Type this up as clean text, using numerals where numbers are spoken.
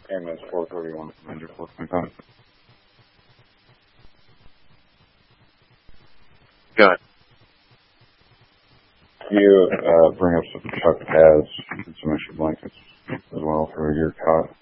MS 431 Commander 425. Go ahead. Can you bring up some chuck pads and some extra blankets as well for your cot?